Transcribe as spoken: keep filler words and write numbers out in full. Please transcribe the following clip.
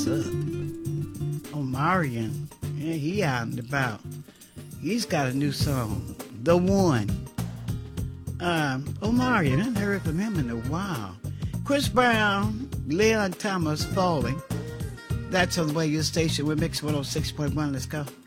What's up? Omarion. Yeah, he out and about. He's got a new song, The One. Um, Omarion, I haven't heard from him in a while. Chris Brown, Leon Thomas, Falling. That's on the way to your station. We're mixing one oh six point one. Let's go.